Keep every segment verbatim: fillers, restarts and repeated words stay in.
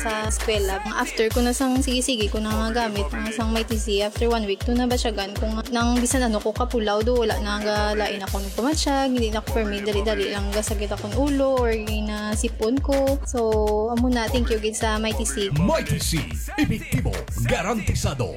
sa eskwela. After ko na sang sige-sige ko na nga gamit ang sang may T C, after one week, to na ba siya gan kung nang bisan ano ko kapulaw do, wala na nga lain ako ng pumatsyag, hindi na ako permit, dali-dali lang gasakit ako ng ulo or na sipon ko. So, amo na, thank you gid sa may T C. may T C, epektibo, garantisado.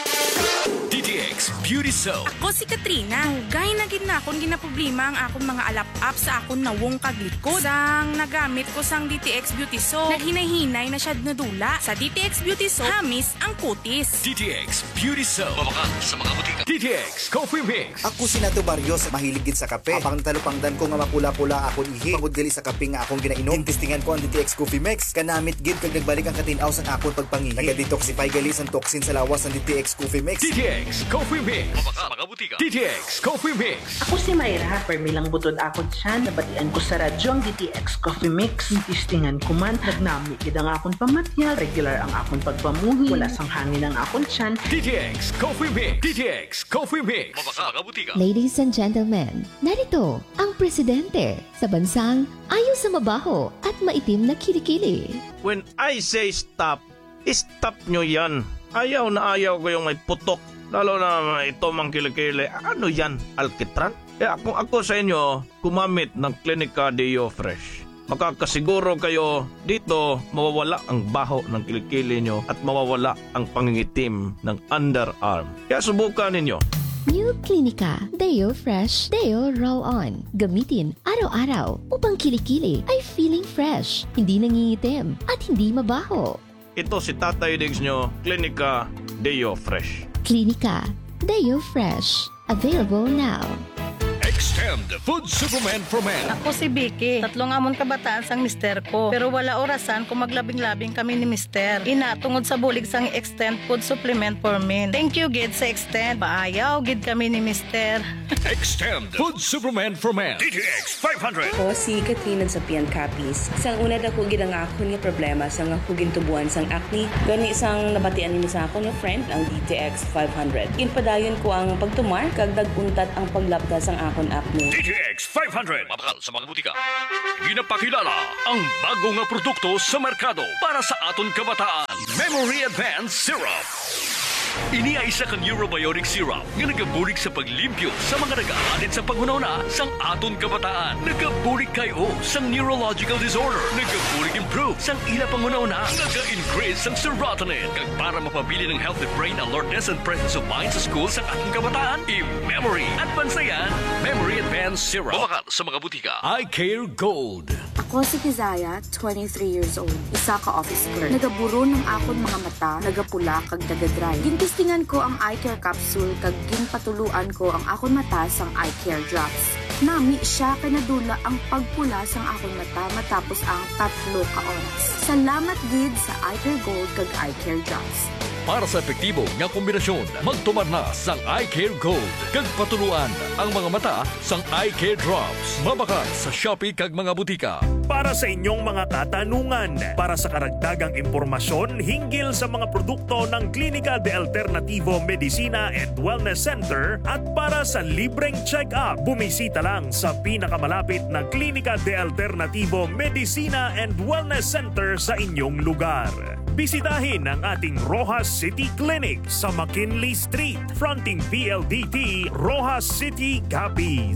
D T X Beauty Soap. Ako si Katrina. Gay na gid na akong ginaproblema ang akong mga alap-up sa akong nawong kaglikod. Sang nagamit ko sang D T X Beauty Soap, naghinay-hinay na siya nadula. Sa D T X Beauty Soap, hamis ang kutis. D T X Beauty Soap. Mabakan sa mga butika. D T X Coffee Mix. Ako si Nato Barrios, mahilig gid sa kape. Apang talupangdan ko nga mapula-pula akong ihi. Pagod gali sa kape nga akong ginainom. Tintistingan ko ang D T X Coffee Mix. Kanamit gid kag nagbalik ang katinaw sa akong pagpangihi. Naga-detoxify gali ang toxin sa lawas ng D T X Coffee Mix. D T X Coffee Mix. Mabakan mga butika. D T X Coffee Mix. Ako si Mayra, permilang butod akon siya, nabatian ko sa radyo ang D T X Coffee Mix. Tistingan ko man, nagnami gid ang akon pamatya, regular ang akon pagpamuhi, wala sang hangin ang akon tiyan. D T X Coffee Mix. D T X Coffee Mix. Mabakan mga butika. Ladies and gentlemen, narito ang presidente sa bansang ayaw sa mabaho at maitim na kilikili. When I say stop, stop nyo yan. Ayaw na ayaw ko yung may putok. Lalo na ito mang kilikili. Ano yan? Alkitran? Eh kung ako sa inyo, kumamit ng Clinica Deo Fresh. Makakasiguro kayo dito mawawala ang baho ng kilikili nyo at mawawala ang pangingitim ng underarm. Kaya subukan ninyo. New Clinica Deo Fresh Deo Roll-On. Gamitin araw-araw upang kilikili ay feeling fresh, hindi nangingitim at hindi mabaho. Ito si Tatay Diggs nyo, Clinica Deo Fresh. Clinica Deo Fresh. Available now. Extend Food Supplement for Men. Ako si Vicky. Tatlong amon kabataan sang mister ko. Pero wala orasan kung maglabing-labing kami ni mister. Ina, tungod sa bulig sang Extend Food Supplement for Men. Thank you, gid sa Extend. Paayaw, gid kami ni mister. Extend Food Supplement for Men. D T X five hundred. Ako si Katrina sa Pian Capis. Sang una dako gid ang akon nga problema sang ako gintubuan sang acne. Gani isang nabatian ni sa akon nga friend ang D T X five hundred. Ginpadayon ko ang pagtumar kag daguntat ang paglapda sang akon acne. D T X five hundred. Mabakal sa mga butika. Ginapakilala ang bago nga produkto sa merkado para sa aton kabataan. Memory Advanced Syrup. Ini ay isa ka neurobiotic syrup nga nagabulig sa paglimpyo sa mga nag-aalit sa panghunahuna sang aton kabataan. Nagabulig kayo sang neurological disorder. Nagabulig improve sang ila panghunahuna. Naga-increase sang serotonin. Kag para mapabili ng healthy brain alertness and presence of mind sa school sa ating kabataan, i-memory at bansayan. Memory Advanced Syrup. Mabakal sa mga butika. I Care Gold. Ako si Kizaya, twenty-three years old. Isa ka office clerk. Nagaburo ng akon mga mata, nagapula kag nagadry. Gintistingan ko ang eye care capsule kag ginpatuluan ko ang akon mata sang eye care drops. Nami siya kay nadula ang pagpula sang akon mata matapos ang tatlo ka oras. Salamat gid sa Eye Care Gold kag Eye Care Drops. Para sa epektibo nga kombinasyon, magtumar na sang Eye Care Gold. Kag patuluan ang mga mata sang Eye Care Drops. Mabakal sa Shopee kag mga butika. Para sa inyong mga katanungan, para sa karagdagang impormasyon hinggil sa mga produkto ng Klinika de Alternativo Medicina and Wellness Center at para sa libreng check-up, bumisita lang sa pinakamalapit na Klinika de Alternativo Medicina and Wellness Center sa inyong lugar. Bisitahin ang ating Rojas City Clinic sa McKinley Street, fronting P L D T, Rojas City, Capiz.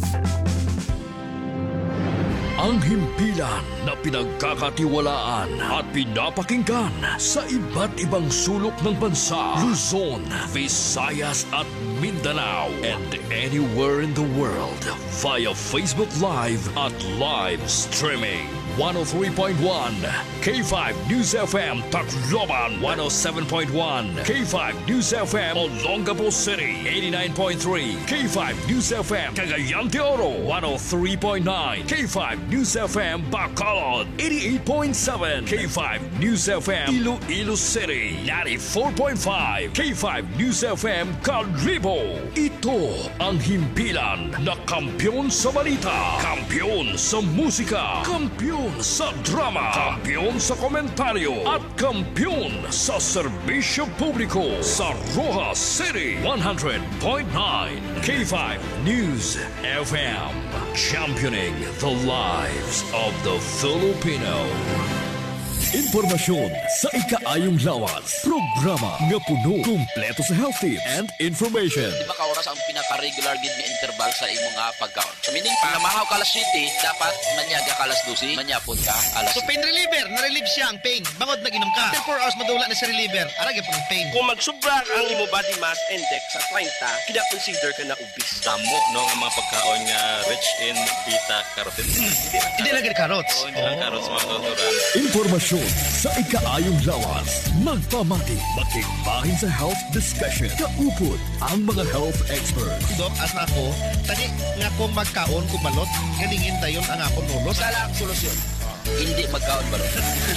Ang himpilan na pinagkakatiwalaan at pinapakinggan sa iba't ibang sulok ng bansa, Luzon, Visayas at Mindanao, and anywhere in the world via Facebook Live at live streaming. one oh three point one K five News F M Tacloban, one oh seven point one K five News F M Olongapo City, eighty-nine point three K five News F M Cagayan de Oro, one oh three point nine K five News F M Bacolod, eighty-eight point seven K five News F M Iloilo City, ninety-four point five K five News F M Calibo. Ito ang himpilan na kampiyon sa balita, kampiyon sa musika, kampiyon sa drama, kampiyon sa komentaryo at kampiyon sa serbisyo publiko sa Rojas City, one hundred point nine K five News F M, championing the lives of the Filipino. Impormasyon sa ikaayong lawas. Programa nga puno, kumpleto sa health tips and information. Di ba ka oras ang pinaka-regular gid nga interval sa imo nga pagkaon? So meaning pa, namahaw ka alas siyete, dapat manyaga ka alas dose, manyapon ka alas So pain reliever, na-relieve siya ang pain. Bangod nag-inom ka. After four hours madula na si reliever, arag yung pain. Kung magsubra ang imo body mass index sa thirty, kina-consider ka na obese. Tamo, no, ang mga pagkaon nga rich in beta-carotene. Hindi lang gid carrots. Oo, hindi lang carrots, mga doktora. Impormasyon sa ikaayong lawas. Magpamati, makikbahin sa health discussion. Kaupod ang mga health experts. Dok, as na ako, tani nga kung magkaon kumalot, galingin tayon ang akong nulos. Sala ang solusyon. Hindi magkaon balot.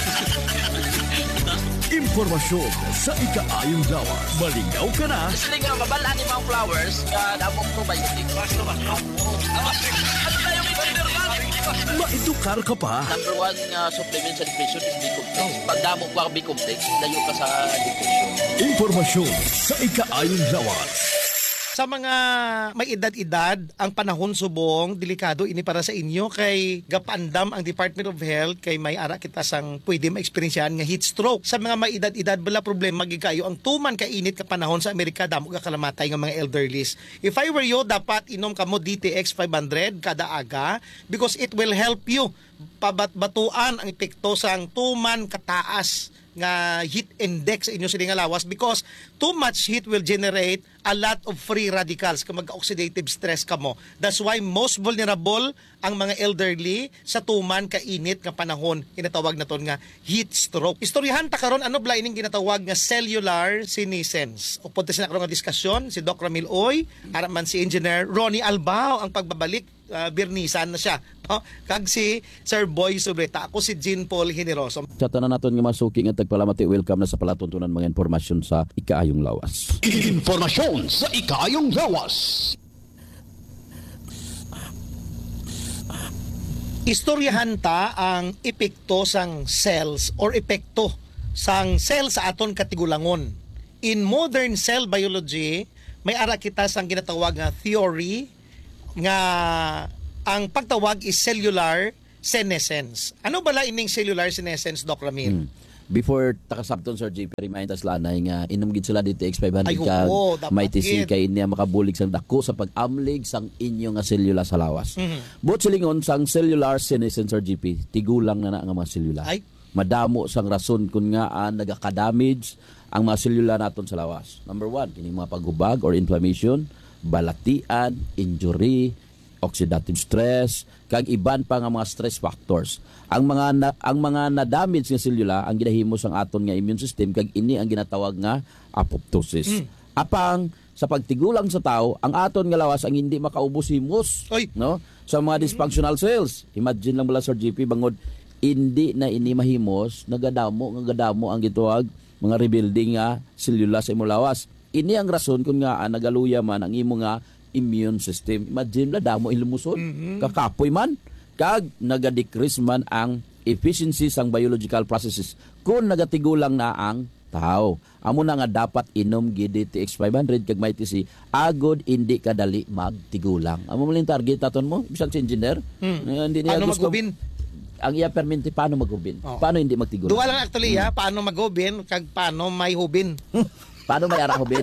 Impormasyon sa ikaayong lawas. Malinaw ka na. Gusto nga mabala ni mga flowers nga damong probiotic. Ano ba? Ano tayo may interval? Maedukar ka pa. Number one uh, supplement sa depression is B-complex. Pag damo ko ang B-complex, layo ka sa depression. Impormasyon sa ikaayong lawas. Sa mga may edad-edad, ang panahon subong, delikado ini para sa inyo kay gapandam ang Department of Health kay may ara kita sang pwede ma-experiensyahan nga heat stroke. Sa mga may edad-edad bala problema gikayo ang tuman ka init ka panahon sa Amerika damo ka kalamatay nga mga elderlies. If I were you, dapat inom ka mo D T X five hundred kada aga because it will help you pabat-batuan ang epekto sang tuman kataas nga heat index sa inyo siling lawas because too much heat will generate a lot of free radicals kung mag-oxidative stress ka mo. That's why most vulnerable ang mga elderly sa tuman kainit nga panahon inatawag na ton nga heat stroke. Istoryahan ta karon ano bla ining ginatawag nga cellular senescence. Upod ta sina karon nga diskusyon si Doc Ramil Oy, araman si Engineer Ronnie Albao ang pagbabalik uh, birnisan na siya. No? Kag si Sir Boy Subreta, ako si Jean Paul Generoso. Sa tanan naton nga masuki nga tagpalamati, welcome na sa palatuntunan mga impormasyon sa ikaayong lawas. Impormasyon sa ikaayong lawas. Istoryahan ta ang epekto sang cells or epekto sang cell sa aton katigulangon. In modern cell biology, may ara kita sang ginatawag nga theory nga ang pagtawag is cellular senescence. Ano bala ining cellular senescence, Doc Ramil? Hmm. Before takasabton Sir J P, remind us lanay nga inom gid sila D T X five hundred ka may T C kay niya makabulig sang dako sa pag-amlig sang inyo nga selula sa lawas. Mm-hmm. But silingon sang cellular senescence Sir J P, tigulang na na nga mga selula. Ay. Madamo sang rason kun nga ah, nagaka-damage ang mga selula naton sa lawas. Number one, kining mga paghubag or inflammation, balatian, injury, oxidative stress, kag iban pa nga mga stress factors. Ang mga na, ang mga na-damage nga selula ang ginahimo sang aton nga immune system kag ini ang ginatawag nga apoptosis. Mm. Apang sa pagtigulang sa tao, ang aton nga lawas ang hindi makaubos himos, no? Sa mga dysfunctional cells. Imagine lang bala Sir J P bangod hindi na ini mahimos, nagadamo nga gadamo ang gituwag mga rebuilding nga selula sa imong lawas. Ini ang rason kun nga ah, nagaluya man ang imo nga immune system. Imagine la damo ilumuson, mm-hmm. kakapoy man kag naga-decrease man ang efficiency sang biological processes kung nagatigulang na ang tao. Amo na nga dapat inom gid D T X five hundred kag may T C agod hindi kadali magtigulang. Amo man yung target aton mo bisan si engineer. Hmm. Hindi niya paano gusto magubin? Ang iya permente paano magubin? Oh. Paano hindi magtigulang? Duwa lang actually hmm. ha, paano magubin kag paano may hubin. Paano may arahubin?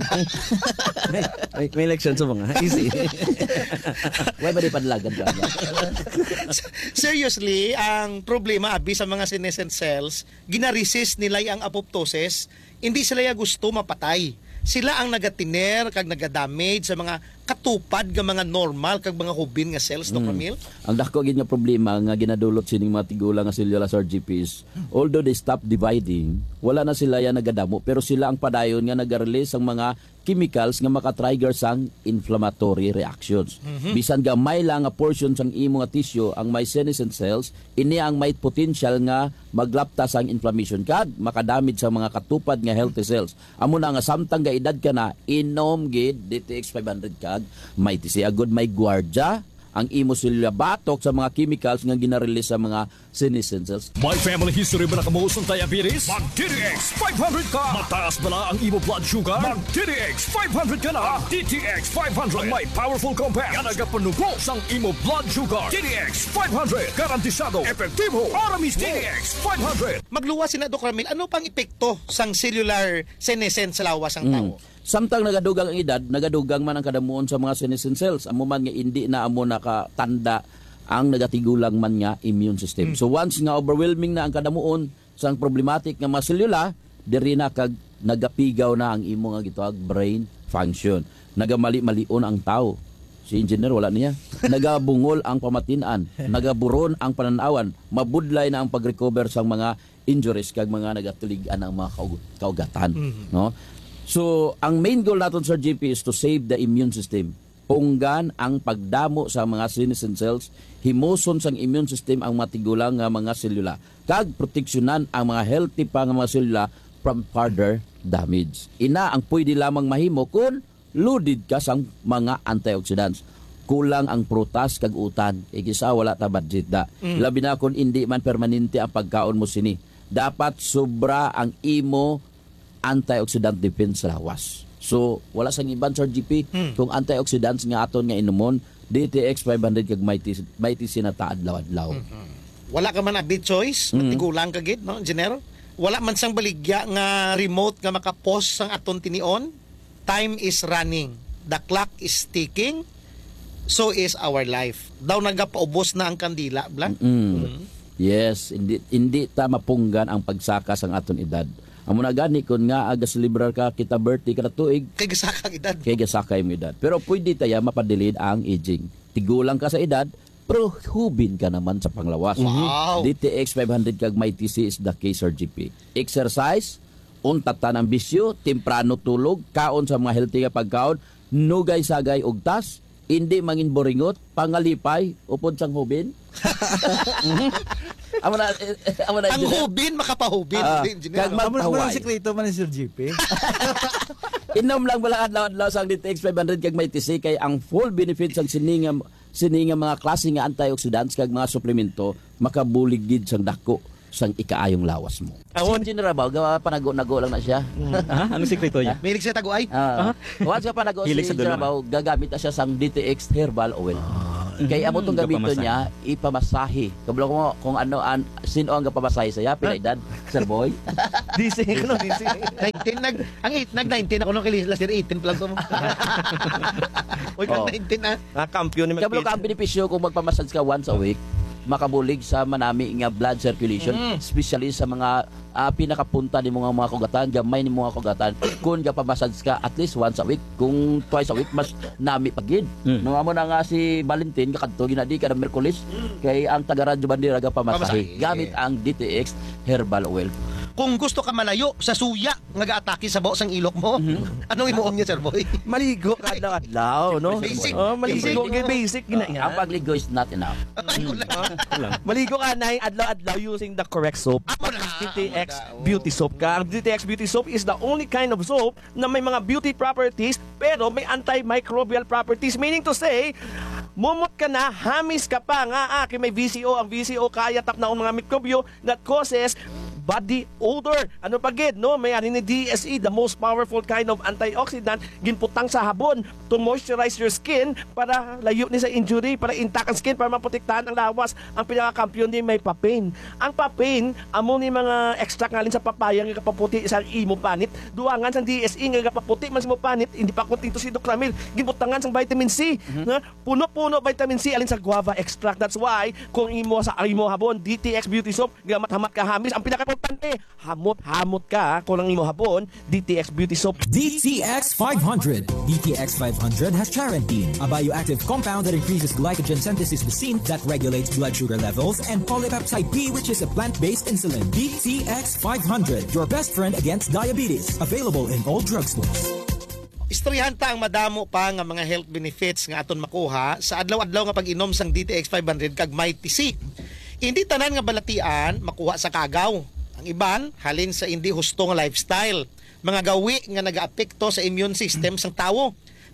may, may leksyon sa mga. Easy. Why ba di padlagan ka? Seriously, ang problema abi sa mga senescent cells, gina-resist nila ang apoptosis, hindi sila gusto mapatay. Sila ang nagatiner kag nagadamage sa mga katupad nga mga normal kag mga hubin nga cells, Doc Ramil. Mm. Ang dako gid nga problema nga ginadulot sining mga tigulang nga selula sa R G Ps, although they stop dividing, wala na sila yan nagadamo pero sila ang padayon nga naga-release ang mga chemicals nga maka-trigger sang inflammatory reactions. Mm-hmm. Bisan gamay lang nga portion sang imo nga tissue ang may senescent cells, ini ang may potential nga maglapta sang inflammation kag makadamage sa mga katupad nga healthy cells. Amo na nga samtang ga edad ka na inom gid D T X five hundred kag may T C agud may guardia ang imo selula batok sa mga chemicals nga ginarelease sa mga senescent cells. May family history ba na kamuos ng diabetes? Mag-D T X five hundred ka! Mataas ba na ang imo blood sugar? Mag-D T X five hundred ka na! D T X five hundred may powerful compound nga nagapanugo sang imo blood sugar. D T X five hundred garantisado, epektibo, aramis D T X five hundred. Magluwas si na Doc Ramil, ano pang epekto sang cellular senescent sa lawas ng tao? Mm. Samtang nagadugang ang edad, nagadugang man ang kadamuon sa mga senescent cells. Amo man nga hindi na amo nakatanda ang nagatigulang man nga immune system. Mm. So once nga overwhelming na ang kadamuon sa problematic nga mga selula, diri na kag nagapigaw na ang imo nga gitawag brain function. Nagamali-malion ang tao. Si engineer wala niya. Nagabungol ang pamatinan, nagaburon ang pananawan, mabudlay na ang pag-recover sa mga injuries kag mga nagatuligan ang mga kaugatan, mm-hmm. no? So, ang main goal naton sa G P is to save the immune system. Punggan ang pagdamo sa mga senescent cells, himuson sang immune system ang matigulang nga mga selula, kag proteksyonan ang mga healthy pa nga mga selula from further damage. Ina ang pwede lamang mahimo kung loaded ka sang mga antioxidants. Kulang ang prutas kag utan, ikisa wala ta budget da. Mm. Labi na kung hindi man permanente ang pagkaon mo sini. Dapat sobra ang imo antioxidant defense sa lawas. So, wala sang iban sa G P. Hmm. Kung antioxidants nga aton nga inumon, D T X five hundred kag mighty mighty sinata adlaw-adlaw. Hmm. Wala ka man a big choice, hmm. matigulang ka gid, no, engineer? Wala man sang baligya nga remote nga maka-pause sang aton tinion. Time is running. The clock is ticking. So is our life. Daw nagapaubos na ang kandila, blang. Mm-hmm. Mm-hmm. Yes, hindi hindi ta mapunggan ang pagsaka sang aton edad. Amo na gani kun nga aga celebrar ka kita birthday kada tuig kay gasaka edad. Kay gasaka im edad. Pero pwede taya mapadelid ang aging. Tigulang ka sa edad pero hubin ka naman sa panglawas. Wow. D T X five hundred kag may T C is the case Sir G P. Exercise, untata ng bisyo, temprano tulog, kaon sa mga healthy nga pagkaon, nugay sagay og tas, hindi mangin boringot, pangalipay, upod sang hubin. Amo na, amo na. Ang hubin makapahubin. Uh, kag magpahaway. Ang sekreto man ni Sir G P. Inom lang wala adlaw-adlaw sang D T X five hundred kag may T C kay ang full benefits sang sininga sininga mga klase nga antioxidants kag mga suplemento makabulig gid sang dako sang ikaayong lawas mo. Awon si General Bao, gawa panago-nago lang na siya. Ha? Anong sekreto niya? Milig siya taguay. Ah. Once ka panago si General Bao, gagamit na siya sang D T X herbal oil. Kaya amo tong gamito niya ipamasahe. Kablo ko kung ano an sino ang gapamasahe saya pila edad, Sir Boy? D C ko no, D C. nineteen nag ang eight nag nineteen ako no kay last year eighteen plus mo. Oy kag nineteen ah. Ah, kampiyon ni Kablo ka ang benepisyo kung magpamassage ka once a week, makabulig sa manami nga blood circulation, mm. especially sa mga uh, pinakapunta ni mga mga kugatan, gamay ni mga kugatan. Kung gapamassage ka at least once a week, kung twice a week mas nami pagid. Mm. Nung amo na nga si Valentin kakadto ginadi kada Miyerkules kay ang taga-radyo bandira gapamasahe gamit ang D T X herbal oil. Kung gusto ka malayo sa suya nga gaatake sa baos ang ilok mo, mm-hmm. anong imuon niya, Sir Boy? Maligo ka adlaw-adlaw, no? Basic. Oh, maligo ka basic gina uh, ang pagligo is not enough. uh, maligo ka na adlaw-adlaw using the correct soap. D T X Beauty Soap ka. Ang D T X Beauty Soap is the only kind of soap na may mga beauty properties pero may antimicrobial properties, meaning to say mumot ka na, hamis ka pa nga, ah, may V C O, ang V C O kaya tap na ang mga mikrobyo that causes body odor. Ano pa gid, no? May ani ni D S E, the most powerful kind of antioxidant, ginputang sa habon to moisturize your skin para layo ni sa injury, para intact ang skin, para maprotektahan ang lawas. Ang pinaka-kampiyon ni may papain. Ang papain, amo ni mga extract ngalin sa papaya nga kapaputi sa imo panit. Duangan sa D S E nga kapaputi man sa imo panit, hindi pa kunting to si Doc Ramil. Ginputangan sa vitamin C. Mm-hmm. Na puno-puno vitamin C alin sa guava extract. That's why kung imo sa imo habon, D T X Beauty Soap, gamat-hamat ka hamis, ang pinaka importante, hamot-hamot ka kung ang imo habon, D T X Beauty Soap. D T X five hundred. D T X five hundred has charantine, a bioactive compound that increases glycogen synthesis mucin that regulates blood sugar levels, and polypeptide B, which is a plant-based insulin. D T X five hundred, your best friend against diabetes. Available in all drugstores. Istoryahan ta ang madamo pa nga mga health benefits nga aton makuha sa adlaw-adlaw nga pag-inom sang D T X five hundred kag may T C. Hindi tanan nga balatian makuha sa kagaw. Ang iban halin sa hindi husto nga lifestyle, mga gawi nga nagaapekto sa immune system sang tawo.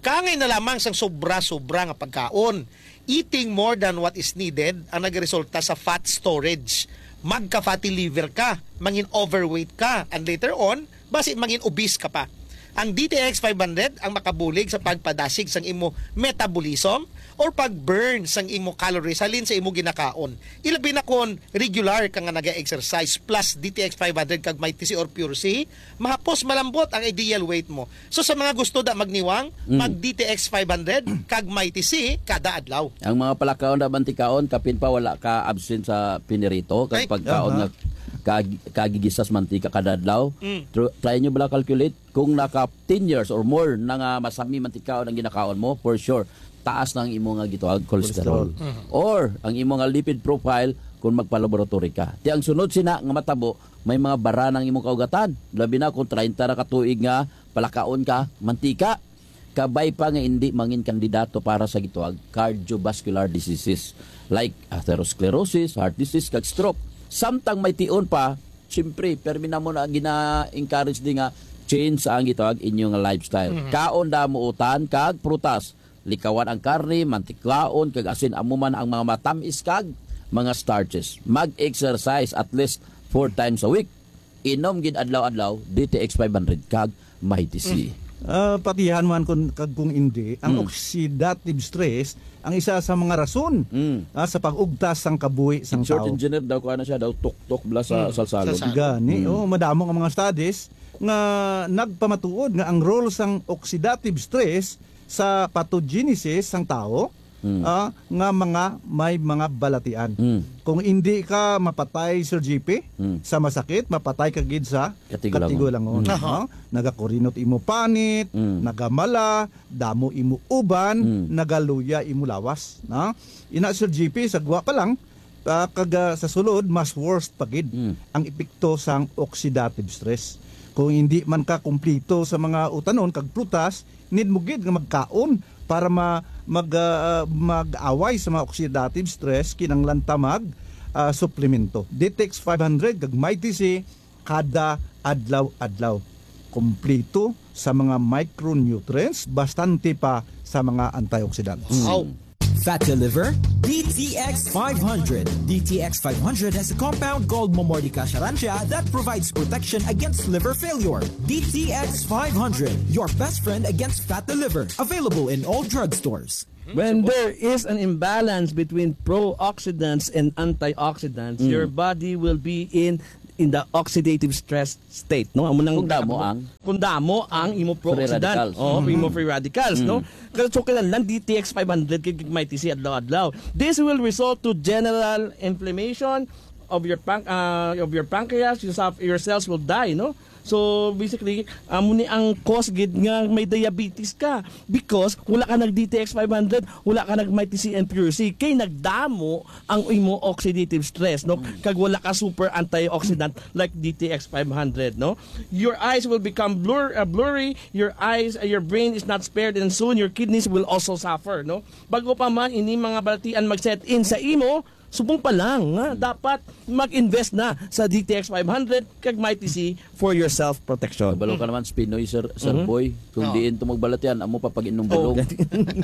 Kangay na lamang sang sobra-sobra nga pagkaon. Eating more than what is needed ang nagresulta sa fat storage. Magka-fatty liver ka, mangin overweight ka, and later on, basi mangin obese ka pa. Ang D T X five hundred ang makabulig sa pagpadasig sang imo metabolism or pag-burn sang imo calories halin sa imo ginakaon. Ilabi na kon regular ka nga naga-exercise plus D T X five hundred kag may T C or Pure C, mahapos malambot ang ideal weight mo. So sa mga gusto da magniwang, mm. mag D T X five hundred kag may T C kada adlaw. Ang mga palakaon na bantikaon kapin pa wala ka absent sa pinirito kag pagkaon nga kag kagigisas mantika kada adlaw. Mm. Try nyo bala calculate kung naka ten years or more na nga masami mantikaon ang ginakaon mo, for sure taas ng imo nga gitawag cholesterol. Mm-hmm. Or ang imo nga lipid profile kung magpa-laboratory ka. Ti ang sunod sina nga matabo, may mga bara ng imong kaugatan. Labi na kung thirty ra ka tuig nga palakaon ka mantika, kabay pa nga hindi mangin kandidato para sa gitawag cardiovascular diseases like atherosclerosis, heart disease, kag stroke. Samtang may tion pa, siyempre, permi na mo na gina-encourage din nga change ang gitawag inyong lifestyle. Mm-hmm. Kaon da mo utan kag prutas. Likawan ang karne, mantiklaon, kag asin amuman ang mga matamis kag mga starches. Mag-exercise at least four times a week. Inom gid adlaw-adlaw D T X five hundred kag may T C. Mm. Uh, patihan man kung, kung hindi, ang mm. oxidative stress ang isa sa mga rason mm. uh, sa pag-ugtas sang kabuhi sang tao. Short engineer daw ko na siya daw tuk-tuk bla sa mm. salsalod. Gani, mm. oh, madamo ang mga studies nga nagpamatuod nga ang role sang oxidative stress sa pathogenesis sang tao mm. uh, nga mga may mga balatian. Mm. Kung hindi ka mapatay, Sir G P, mm. sa masakit, mapatay ka gid sa katigulangon. Mm. Uh, nagakurinot imo panit, mm. nagamala, damo imo uban, mm. nagaluya imo lawas. Na? Ina, Sir G P, sagwa pa lang, uh, kag sa sulod, mas worst pa gid mm. ang epekto sang oxidative stress. Kung hindi man ka kumplito sa mga utanon kag prutas, need mo gid nga magkaon para ma, mag uh, mag-away sa mga oxidative stress kinanglan ta mag uh, suplemento. D T X five hundred kag may T C kada adlaw-adlaw. Kumplito sa mga micronutrients, bastante pa sa mga antioxidants. Mm. Oh. Fat to liver? D T X five hundred. D T X five hundred has a compound called Momordica charantia that provides protection against liver failure. D T X five hundred, your best friend against fat to liver. Available in all drugstores. When there is an imbalance between pro-oxidants and antioxidants, mm. your body will be in in the oxidative stress state, no? Amo nang kundamo ang kundamo ang imo pro-oxidant, oh, mm-hmm. imo free radicals, mm-hmm. no? Kasi so kailangan D T X five hundred kay may T C adlaw-adlaw. This will result to general inflammation of your pan- uh, of your pancreas, yourself, your cells will die, no? So basically, amo ni ang cause gid nga may diabetes ka because wala ka nag D T X five hundred, wala ka nag may T C and Pure C kay nagdamo ang imo oxidative stress, no? Kag wala ka super antioxidant like D T X five hundred, no? Your eyes will become blur uh, blurry, your eyes uh, your brain is not spared, and soon your kidneys will also suffer, no? Bago pa man ini mga balatian mag-set in sa imo, subong pa lang, ha? Dapat mag-invest na sa D T X five hundred kag may T C for your self-protection. Balo ka naman, Spinoy, Sir, Sir mm-hmm. Boy. Kung oh. diin ito magbalatian, amo pa pag inom bulong. Oh.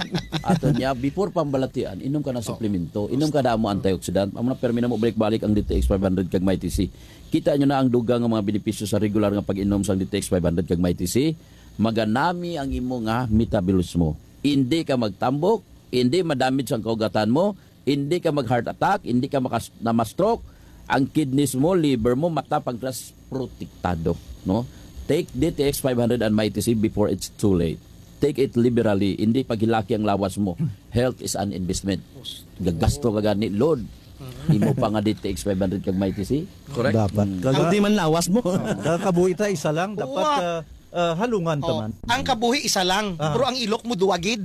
Ato niya, before pambalatian, inom ka na supplemento, inom ka na mo antioxidant, amo na permi na mo balik-balik ang D T X five hundred kag may T C. Kita nyo na ang dugang ng mga benepisyo sa regular nga pag-inom sa D T X five hundred kag may T C. Maganami ang imo nga metabolismo. Hindi ka magtambok, hindi madamage ang kaugatan mo, hindi ka mag-heart attack, hindi ka makas- na ma-stroke, ang kidneys mo, liver mo, mata, pancreas, protektado. No? Take D T X five hundred and may T C before it's too late. Take it liberally, hindi paghilaki ang lawas mo. Health is an investment. Gagasto ka gani, Lord. Imo pa nga D T X five hundred kag may T C? Correct. Dapat. Mm. Kag di man lawas mo. Kakabuhi ta isa lang, dapat uh, uh, halungan oh, taman. Ang kabuhi isa lang, ah. pero ang ilok mo duwagid.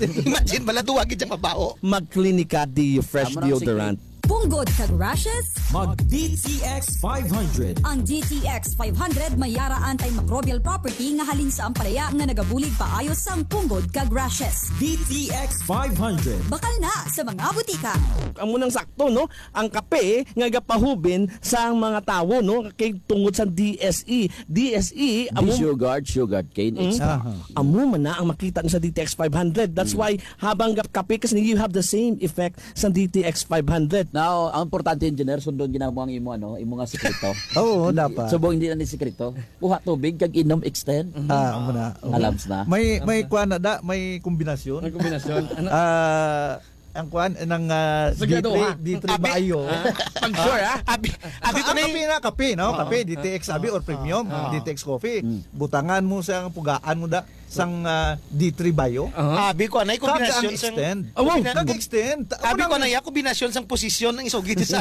Imagine bala duwagid ang mabao. Mag-Clinica D Fresh Deodorant. Punggod kag rashes, mag D T X five hundred. Ang D T X five hundred may yara antimicrobial property nga halin sa ampalaya nga nagabulig paayos sang punggod kag rashes. D T X five hundred. Bakal na sa mga butika. Ang munang sakto no, ang kape nga gapahubin sa mga tawo no kay tungod sa D S E. D S E amo sugar, sugar cane extra. Mm-hmm. Amo man na ang makita sa D T X five hundred. That's mm. why habang gap kape kasi you have the same effect sa D T X five hundred. Now, ang importante engineer sundon ginamo ang imo ano, imo nga sekreto. Oo, dapat. Subong hindi na ni sekreto. Kuha tubig kag inom extend. Mm-hmm. Ah, amo na. Okay. Alams na. May may kuan na da, may kombinasyon. May kombinasyon. Ano? Ah, ang kuan ng uh, D three, D three Bio. Pag sure ha. Abi, abi ko na kape, no? Kape D T X abi or premium, D T X coffee. Butangan mo sa pugaan mo da sang uh, D three Bio. Abi ko anay kombinasyon sang extend. Oh, kag extend. Abi ko anay kombinasyon sang posisyon ng isugid sa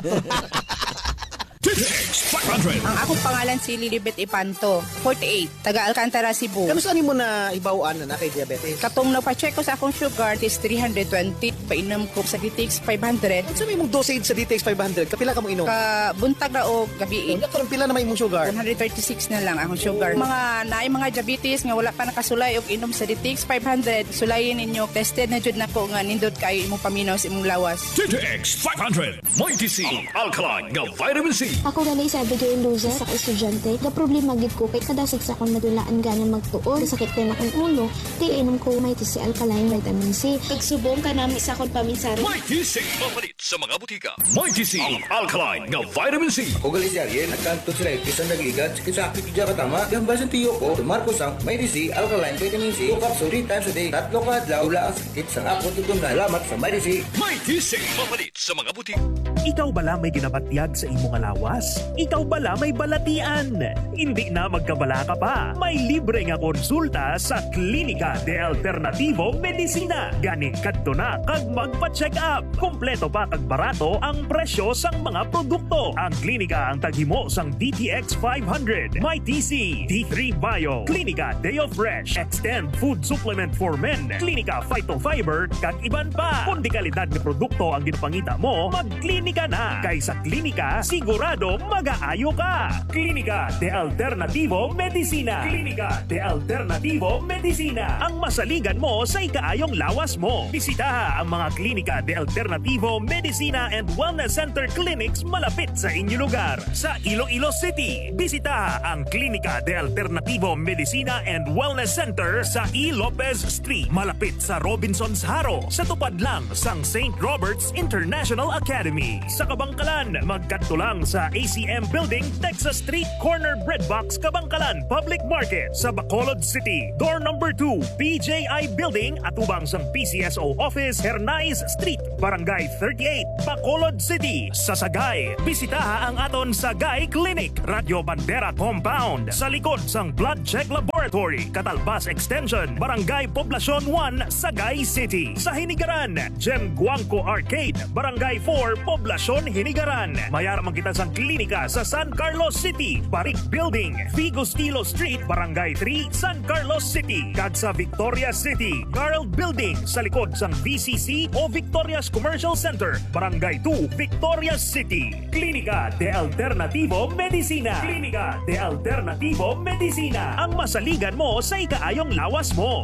D T X five hundred. Ang akong pangalan si Lilibet Ipanto, forty-eight, taga Alcantara, Cebu. Kamusta ni mo na ibawaan na na kay diabetes? Katong nagpa-check ko sa akong sugar is three hundred twenty, painom ko sa D T X five hundred. Ano may mong dosage sa D T X five hundred? Kapila ka mo inom? Ka buntag na o gabi. Ano karong pila na may mong sugar? one thirty-six na lang akong sugar. Mga naay mga diabetes nga wala pa nakasulay og inom sa D T X five hundred, sulayin ninyo. Tested na jud nako nga nindot kayo imong paminaw sa imong lawas. D T X five hundred. Mighty C, alkaline nga vitamin C. Ako ganay sa Abigail Loza sa estudyante. Da problema gid ko kay kadasig sa akong madulaan gana magtuon, sakit kay akong ulo, di inom ko Mighty C alkaline vitamin C. Pagsubong ka nami sa akong paminsari. Mighty C, mapalit sa mga butika. Mighty C, alkaline nga vitamin C. Kung galis yaryen, nagkanto sila ipisan nag-igat, sakit dyan katama, gambasan tiyo ko, tumarko sang Mighty C alkaline vitamin C, two capsules three times a day, tatlo ka adlaw, wala ang sakit sang ako tutong na alamat sa Mighty C. Mighty C, mapalit sa mga butika. Ikaw bala may ginabatyag sa imong alawas? Ikaw bala may balatian? Hindi na magkabala ka pa. May libre nga konsulta sa Klinika de Alternativo Medicina. Gani kadto na kag magpa-check up. Kompleto pa kag barato ang presyo sang mga produkto. Ang klinika ang taghimo sang D T X five hundred, Mighty C, D three Bio, Klinika Deo Fresh, Extend Food Supplement for Men, Klinika Phytofiber kag iban pa. Kung di kalidad ni produkto ang ginapangita mo, magklinika na. Kay sa klinika, sigurado mag-aayo ka. Klinika de Alternativo Medicina. Klinika de Alternativo Medicina. Ang masaligan mo sa ikaayong lawas mo. Bisitaha ang mga Klinika de Alternativo Medicina and Wellness Center Clinics malapit sa inyong lugar. Sa Iloilo City, bisitaha ang Klinika de Alternativo Medicina and Wellness Center sa E. Lopez Street, malapit sa Robinson's Haro, sa tupad lang sang Saint Robert's International Academy. Sa Kabangkalan, magkadto lang sa A C M Building, Texas Street, Corner Breadbox, Kabangkalan Public Market. Sa Bacolod City, door number two, P J I Building, atubang sang P C S O Office, Hernais Street, Barangay thirty-eight, Bacolod City. Sa Sagay, bisitaha ang aton Sagay Clinic, Radio Bandera Compound, sa likod sang Blood Check Laboratory, Catalbas Extension, Barangay Poblacion one, Sagay City. Sa Hinigaran, Gem Guangco Arcade, Barangay four, Poblacion Hinigaran. Mayara man kita sang klinika sa San Carlos City, Barik Building, Vigo Stilo Street, Barangay three, San Carlos City. Kag sa Victoria City, Garland Building, sa likod sang V C C o Victoria's Commercial Center, Barangay two, Victoria City. Klinika de Alternativo Medicina. Klinika de Alternativo Medicina. Ang masaligan mo sa ikaayong lawas mo.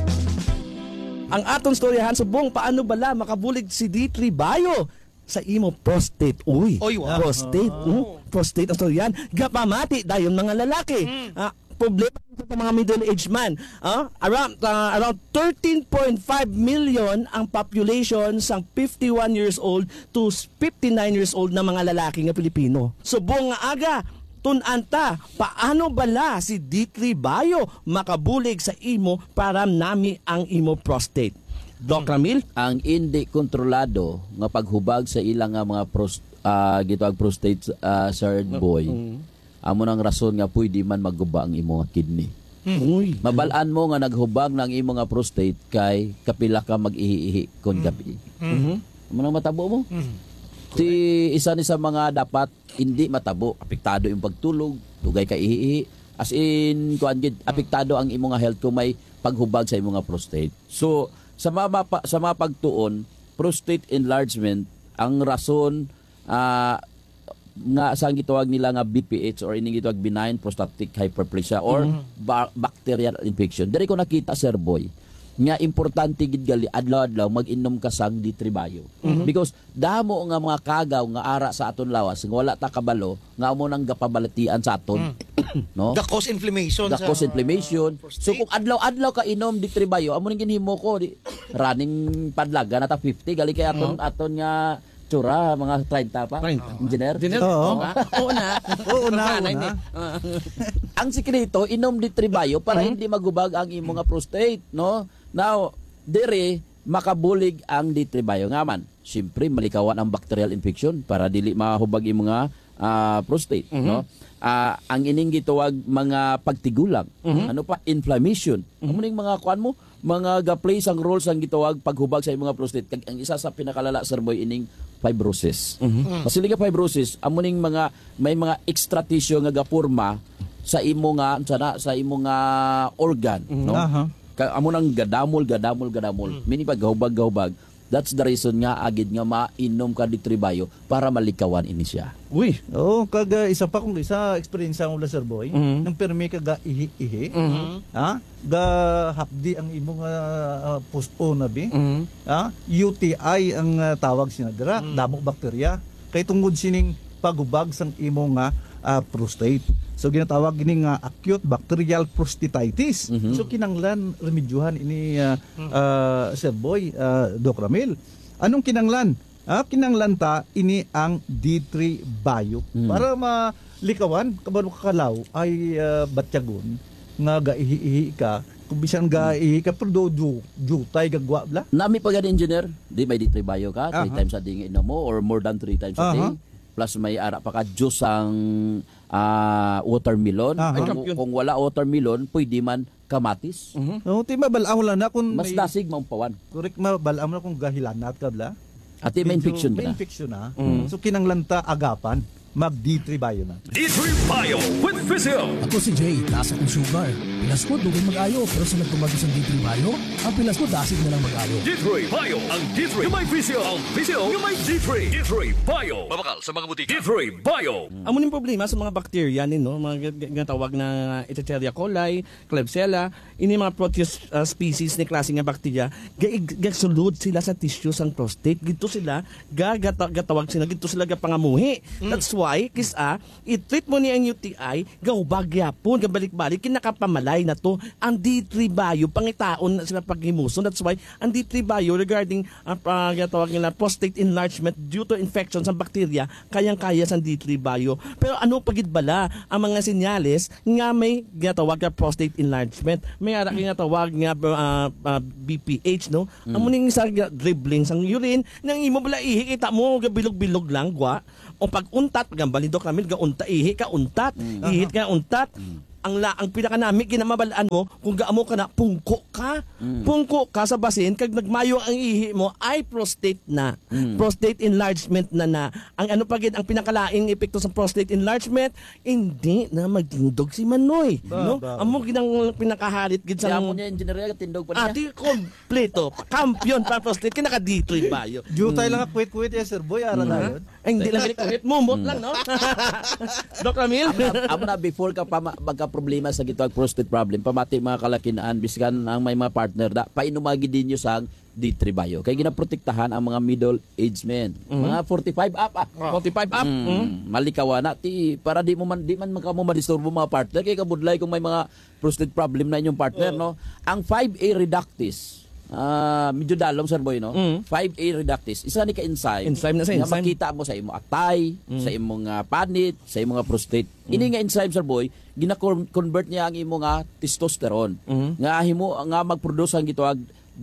Ang atong storyahan subong paano bala makabulig si D three Bio sa imo prostate. Uy, Oy, wow. prostate. Oh. Mm, prostate ang storyahan. Gapamati dayon mga lalaki. Mm. Ah, problema sa mga middle-aged man. Ah, around uh, around thirteen point five million ang population sang fifty-one years old to fifty-nine years old na mga lalaki nga Pilipino. Subong nga aga tunanta, paano bala si D three Bio makabulig sa imo para nami ang imo prostate? Doc Ramil? Ang hindi kontrolado nga paghubag sa ilang nga mga pros, uh, gitawag prostate uh, sir boy, mm-hmm. amo nang rason nga pwede man magguba ang imo nga kidney. Mm-hmm. Mabalaan mo nga naghubag ng imo nga prostate kay kapila ka mag-ihi kon gabi. Mm-hmm. Amo nang matabo mo? Mm-hmm. Si isa ni sa mga dapat hindi matabo, apektado yung pagtulog, dugay ka ihi, as in kuan gid apektado ang imo nga health kung may paghubag sa imo nga prostate. So sa mga sa mga pagtuon, prostate enlargement ang rason uh, nga sang gitawag nila nga B P H or ining gitawag benign prostatic hyperplasia or Mhm. ba- bacterial infection. Diri ko nakita, Sir Boy, nga importante gid gali adlaw-adlaw mag-inom ka sang D three Bio. Mhm. Because damo nga mga kagaw nga ara sa aton lawas nga wala ta kabalo nga amo nang gapabalatian sa aton. No? The cause inflammation. The sa- cause inflammation. So kung adlaw-adlaw ka inom D three Bio, amo ning ginhimo ko di, running padlaga na ta fifty gali kay aton aton nga tsura mga thirty pa. Engineer. Engineer? Oo. Oo na. Oo na. Nanay una. ni. Ang sikreto, inom di tribayo para hindi magubag ang imo nga prostate, no? Now, dire makabulig ang di tribayo nga man. Siyempre malikawan ang bacterial infection para dili mahubag imo nga ah, prostate, Mhm. no? Ah, ang ining gituwag mga pagtigulang, Mhm. ano pa inflammation. Amo ning mga kuan mo, mga ga-play sang role sang gituwag paghubag sa imo nga prostate. Kag ang isa sa pinakalala, Sir Boy, ining fibrosis. Mhm. Kasi liga fibrosis, amo ning mga may mga extra tissue nga gapurma sa imo nga sana sa imo nga organ, no? Aha. Ka amo nang gadamol gadamol gadamol. Mini pag gahubag gahubag. That's the reason nga agid nga mainom ka di tribayo para malikawan ini siya. Uy, oo, kag uh, isa pa kung isa experience ang ula, Sir Boy, Mhm. nang permi ka ga ihi-ihi, Mhm. ha? Ga hapdi ang imong uh, postpone na bi, Mhm. ha? U T I ang uh, tawag sinadira, damok bakterya, kay tungod sining pagubag sang imong nga uh, prostate. So ginatawag ini nga acute bacterial prostatitis. Mhm. So kinanglan remedyuhan ini uh, uh, Sir Boy, uh, Doc Ramil. Anong kinanglan? Ah, kinanglan ta ini ang D three Bio Mhm. para malikawan kabalo kakalaw ay uh, batyagon nga gaihi-ihi ka kung bisan gaihi ka pero do jutay gagwa bla. Nami pa gani engineer, di may di tribayo ka three Aha. times a day nga inom mo or more than three times a day. Aha. Plus may ara pa ka juice ang ah, watermelon. Aha. Ay, Kung, kampiyon. kung wala watermelon, pwede man kamatis. No, ti mabalaw lang na kung Mas may- dasig mong pawan. Correct, mabalaw na kung gahilanat ka bla. Ati may Medyo- infection may ka na. infection na. Mhm. So kinanglanta agapan mag D three Bio na. D three Bio with Physio. Ako si Jay, taas akong sugar. Pilas ko, dugay mag-ayo. Pero sa nagtumagi sa D three Bio, ang pilas ko, dasig na lang mag-ayo. D three Bio. Ang D three yung may Physio. Ang Physio yung may D three. D three Bio. Mabakal sa mga butika. D three Bio. Amo ning problema sa mga bakterya ni no, mga g- g- tawag na Escherichia coli, Klebsiella, ini mga Proteus uh, species ni klase nga bakterya, gaig- gagsulod sila sa tissue sang prostate. Gito sila gagata- gatawag sila gito sila gapangamuhi. That's why kisa i-treat mo ni ang U T I, gahubag yapon, gabalik-balik kinakapamalay na to. Ang D three Bio pangitaon na sila paghimuson. That's why ang D three Bio regarding ang uh, gatawag nila prostate enlargement due to infection sa bakterya, kayang-kaya sa D three Bio. Pero ano pagid bala ang mga senyales nga may gatawag nga prostate enlargement, may ara ginatawag nga uh, uh, B P H no. Mm. Amo ning sa dribbling sang urine nang imo bala ihi kita mo gabilog-bilog lang gwa o pag untat gambali Doc Ramil ga unta ihi ka untat ihit ka untat. Ang la ang pinakanami kinamabalaan mo kung gaamo ka na pungko ka. Mm. Pungko ka sa basin kag nagmayo ang ihi mo ay prostate na. Mm. Prostate enlargement na na. Ang ano pa gid ang pinakalaing epekto sa prostate enlargement, hindi na magtindog si Manoy, Ba, no? ba. Amo gid ang pinakahalit gid Kaya sa mo niya engineer tindog pa niya. Ati kompleto, kampiyon pa prostate kinaka D three Bio. Jutay lang ka kwit-kwit ya Sir Boy ara na yun. Ay, hindi lang ginit mumot lang no. Doc Ramil. Amo na before ka pa ma- magka problema sa gitawag prostate problem, pamati mga kalakinaan biskan ang may mga partner da painumagi din nyo sang D three Bio. Kaya ginaprotektahan ang mga middle-aged men. Mhm. Mga forty-five up ah. forty-five up. Mm, Mhm. Malikawa na ti para di mo man di man magkamo madisturbo mga partner kay kabudlay kung may mga prostate problem na inyong partner no. Ang five A reductase Ah, medyo dalom Sir Boy no. five A reductase isa ni ka enzyme. Enzyme na sa nga enzyme. makita mo sa imo atay, sa imong uh, panit, sa imong nga prostate. Ini nga enzyme Sir Boy, gina-convert niya ang imong nga testosterone. Nga himo nga mag-produce ang gitawag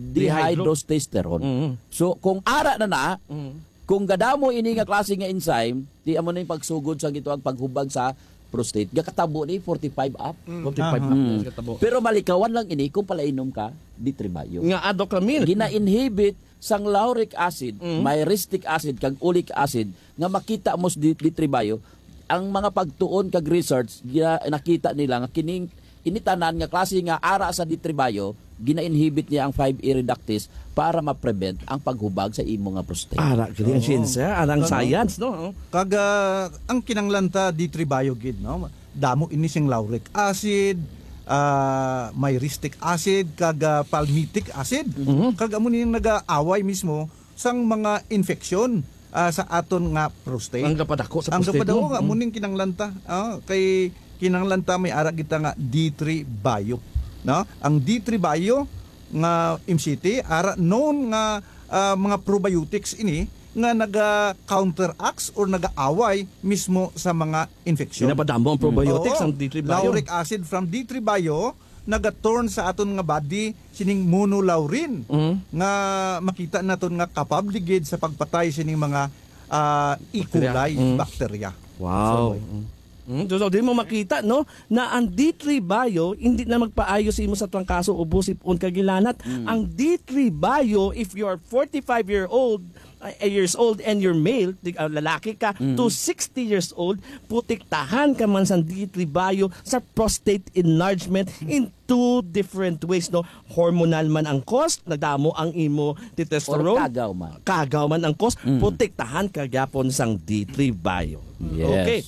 dihydrotestosterone. So kung ara na na, kung gadamo ini nga klase nga enzyme, di amo na yung pagsugod sa gitawag paghubag sa prostate, gakatabo ni forty-five up. forty-five up, Mm. katabo. Pero malikawan lang ini kung palainom ka D three Bio. Nga Doc Ramil. Gina-inhibit sang lauric acid, myristic acid kag uric acid nga makita mo sa D three Bio. Ang mga pagtuon kag research gina, nakita nila nga kining initanan nga klase nga ara sa D three Bio gina-inhibit niya ang five A reductase para ma-prevent ang paghubag sa imo nga prostate. Ara, gali ang siyensya, arang science, no? Kaga, ang kinanglanta D three Biogid, no? Damo ini sing lauric acid, uh, myristic acid, kaga palmitic acid. Mm-hmm. Kaga mo niyang nag-aaway mismo sang mga infeksyon uh, sa aton nga prostate. Ang kapadako sa ang prostate. Ang kapadako no? nga, muning kinanglanta. Uh, kay kinanglanta may ara kita nga D three Bio. No? Ang D three Bio nga M C T ara known nga uh, mga probiotics ini nga naga-counteracts or naga-away mismo sa mga infeksyon. Pinapadamo ang probiotics Oo, ang D three Bio. Lauric acid from D three Bio naga-turn sa aton nga body sining monolaurin mm-hmm. nga makita naton nga capable gid sa pagpatay sining mga uh, E. coli mm-hmm. bacteria. Wow. So, Mm, so, so di mo makita no na ang D three Bio hindi na magpaayos imo sa trangkaso o busipon kagilanat. Mm. Ang D three Bio, if you are forty-five year old uh, years old and you're male, uh, lalaki ka mm. to sixty years old, putiktahan ka man sa D three Bio sa prostate enlargement in two different ways no. Hormonal man ang cause, nagdamo ang imo testosterone. Or kagaw man. Kagaw man ang cause, mm. putiktahan ka gyapon sang D three Bio. Yes. Okay.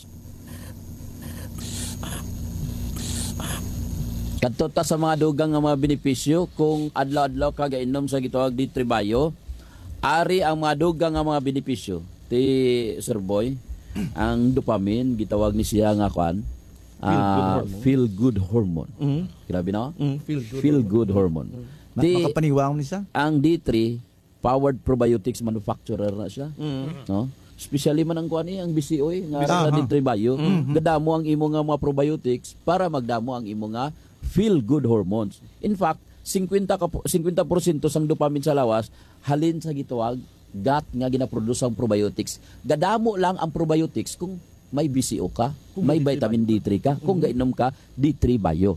Kadto ta sa mga dugang nga mga benepisyo kung adlaw-adlaw ka gainom sa gitawag D three Bio, ari ang mga dugang nga mga benepisyo ti Sir Boy, ang dopamine gitawag ni siya nga kwan, uh, feel good hormone. Mm-hmm. Grabe no? Mm, feel good, feel good hormone. Mm-hmm. Di, makapaniwang ni siya. Ang D three powered probiotics manufacturer na siya. Mm-hmm. No? Especially man ang kuan ni ang B C O eh, nga sa D three Bio, mm-hmm. gadamo ang imo nga mga probiotics para magdamo ang imo nga feel good hormones. In fact, fifty percent sang dopamine sa lawas halin sa gitawag gut nga ginaproduce ang probiotics. Gadamo lang ang probiotics kung may B C O ka, kung may vitamin D three ka, kung gainom ka D three Bio.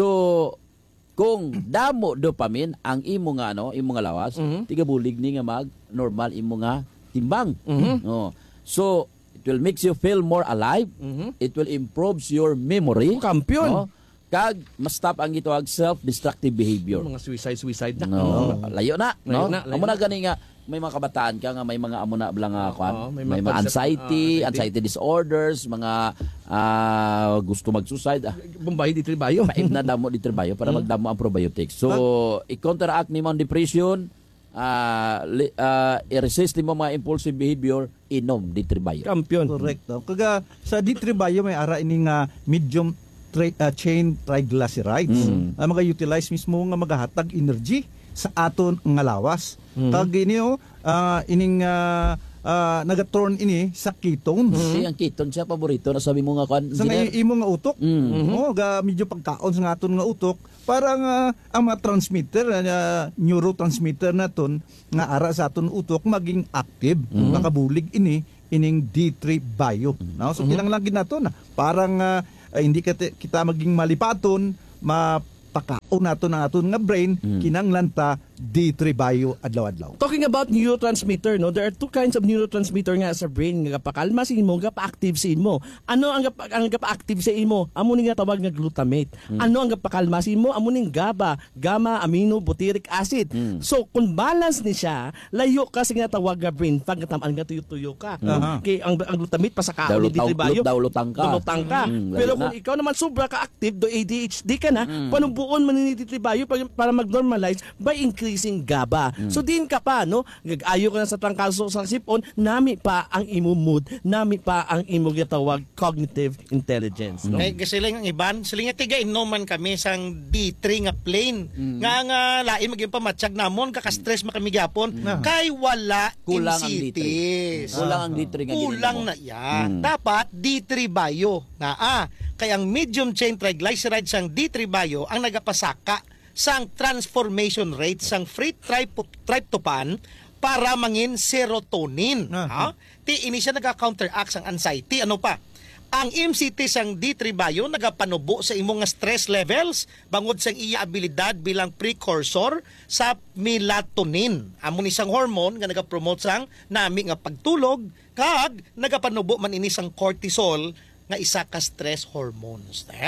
So kung damo dopamine ang imo nga ano, imo nga lawas, mm-hmm. tiga bulig ni nga mag normal imo nga timbang. Mm-hmm. No. So it will make you feel more alive. Mm-hmm. It will improve your memory. Kampiyon. No? Kag mas stop ang gitawag self-destructive behavior. Mga suicide suicide na. No, layo na, layo no. Na, layo amo na na. gani nga may mga kabataan ka nga may mga amo na blang nga kwan. Oo, may, may mga mga anxiety, concept, uh, anxiety disorders, mga uh, gusto mag-suicide. Ah. Bombay di Bayo. Paib na damo di Bayo para magdamo ang probiotics. So, i-counteract ni mo ang depression, uh, uh, i-resist ni mo mga impulsive behavior, inom di Bayo. Kampiyon. Correct. No? Kaga sa D three Bio may ara ini nga medium Tri, uh, chain triglycerides. Mm. Uh, mga-utilize mismo nga magahatag energy sa aton nga lawas. Mm. Kag ini oh, uh, ining uh, uh, naga-turn ini sa ketones. Mm. Si ang ketone siya paborito na sabi mo nga kan. Sa nga imo nga utok. Mm. Mm-hmm. Oh, ga medyo pagkaon sa aton nga utok para nga ang mga transmitter, uh, neurotransmitter naton nga ara sa aton utok maging active, mm-hmm. makabulig ini ining D three Bio. Mm-hmm. No? So kinahanglan gid naton na parang uh, ay hindi kita, kita maging malipaton, mapakaon nato ng aton nga brain, mm. kinanglanta D three Bio adlaw-adlaw. Talking about neurotransmitter, no, there are two kinds of neurotransmitter nga sa brain nga pakalma sa imo, gapa-active sa imo. Ano ang ang gapa-active sa imo? Amo ni nga tawag nga glutamate. Mm. Ano ang gapakalma sa imo? Amo ning GABA, gamma amino butyric acid. Mm. So kung balance ni siya, layo ka sa nga tawag nga brain fog nga tamaan nga tuyo-tuyo ka. Mm. Kay ang, ang glutamate pa sa kaon ni D three Bio. Dawlutang ka. Dawlutang ka. Mm, pero kung na. Ikaw naman sobra ka active, do A D H D ka na, mm. panubuon man ni D three Bio para mag-normalize by increasing GABA. Mm. So din ka pa no, gag-ayo ka na sa trangkaso sa sipon, nami pa ang imo mood, nami pa ang imo gitawag cognitive intelligence. No? Kay kasi lang ang iban, sila nga tiga inoman kami sang D three nga plain. Mm. Nga nga lain maging pamatsyag namon kaka-stress makami gyapon mm. kay wala kulang ang D three. Kulang ang D three nga kulang na ya. Mm. Dapat D three Bio na ah, kay ang medium chain triglycerides sang D three Bio ang nagapasaka sang transformation rate sang free tryptophan para mangin serotonin. Uh-huh. Ha? Ti ini siya naga-counteract sang anxiety. Ano pa? Ang M C T sang D three Bio nagapanubo sa imong nga stress levels bangod sang iya abilidad bilang precursor sa melatonin. Amo ni sang hormone nga nagapromote sang nami nga pagtulog kag nagapanubo man ini sang cortisol nga isa ka stress hormones. Eh?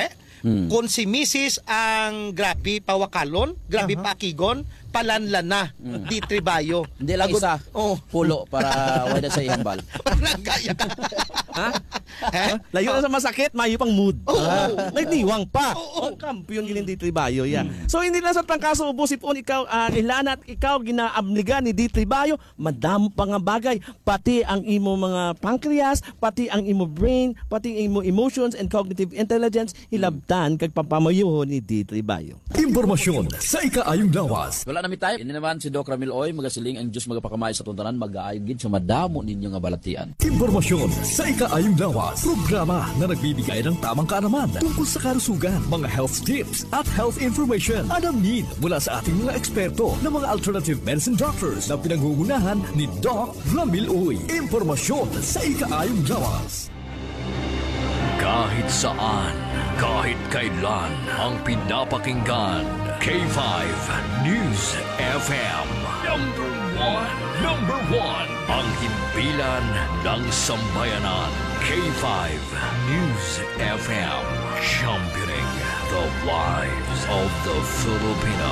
Hmm. Kung si Missus ang grabe pawakalon, grabe Aha. pakigon, palanlan na di tribayo. Hindi lang Agud- isa. Oh. Pulo para wala sa ihambal. Walang kaya ka. Ha? Layo na sa masakit, mayo pang mood. Oo. Ah, nagdiwang pa. Oh, kampiyon ginin di Tribayo ya. So hindi lang sa tangkaso ubos ipon ikaw uh, ilan at ikaw ginaamliga ni di Tribayo, madamo pa nga bagay, pati ang imo mga pancreas, pati ang imo brain, pati ang imo emotions and cognitive intelligence hilabtan kag papamayo ni di Tribayo. Impormasyon sa ikaayong lawas. Wala na mi tayo. Ini naman si Doc Ramil Oy, magasiling ang Diyos magapakamay sa tuntanan, mag-aayog gid sa madamo ninyo nga balatian. Impormasyon sa ikaayong lawas. Programa na nagbibigay ng tamang kaalaman tungkol sa kalusugan, mga health tips at health information. Alamin mula sa ating mga eksperto na mga alternative medicine doctors na pinangungunahan ni Doc Ramil Oy. Impormasyon sa ikaayong lawas. Kahit saan, kahit kailan, ang pinapakinggan. K five News F M. Number one. Number one. Ang himpilan ng sambayanan. K five News F M. Championing the lives of the Filipino.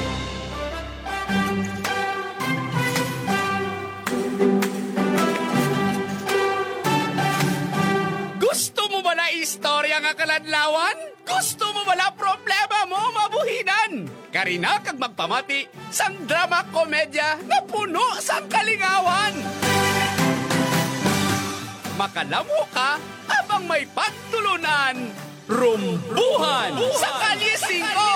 Gusto mo ba na istorya nga kaladlawan? Gusto mo ba na problema mo mabuhinan? Karina kag magpamati sang drama komedya na puno sang kalingawan. Makalamo ka abang may pagtulunan. Rumbuhan sa Kalye singko.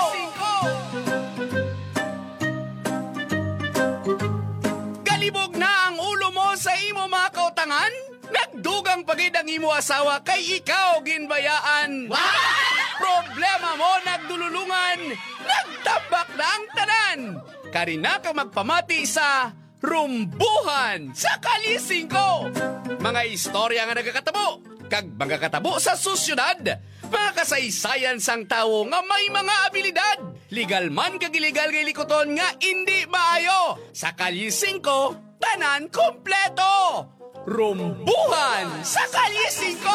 Galibog na ang ulo mo sa imo mga kautangan? Nagdugang pagid ang imo asawa kay ikaw ginbayaan. Problema mo nagdululungan, nagtabak na ang tanan. Karina ka magpamati sa Rumbuhan sa Kalye singko. Mga istorya nga nagakatabo, kag mga katabo sa susyudad, mga kasaysayan sang tawo nga may mga abilidad. Legal man kag illegal kay likoton nga hindi maayo. Sa Kalye singko, tanan kompleto. Rumbuhan sa Kalye singko.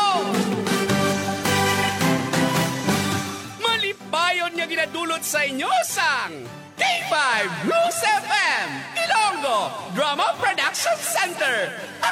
Malipayon niya ginadulot sa inyo sang K five News F M Ilonggo Drama Production Center.